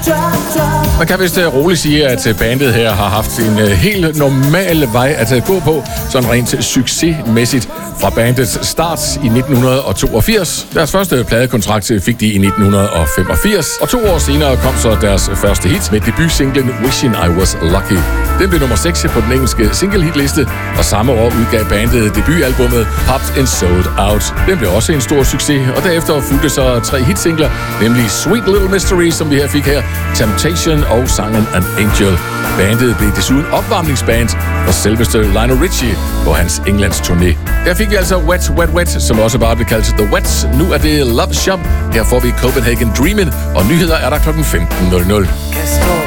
Man kan vist roligt sige, at bandet her har haft en helt normal vej at gå på, sådan rent succesmæssigt fra bandets start i 1982. Deres første pladekontrakt fik de i 1985, og 2 år senere kom så deres første hit med debutsinglen Wishing I Was Lucky. Den blev nummer 6 på den engelske single-hitliste, og samme år udgav bandet debutalbummet Popped and Sold Out. Den blev også en stor succes, og derefter fulgte så 3 hitsingler, nemlig Sweet Little Mystery, som vi her fik her, Temptation og sangen An Angel. Bandet blev desuden opvarmningsband for selveste Lionel Richie på hans Englands turné. Der fik vi altså Wet, Wet, Wet, som også bare blev kaldt The Wets. Nu er det Love Shop. Her får vi Copenhagen Dreamin', og nyheder er der kl. 15.00.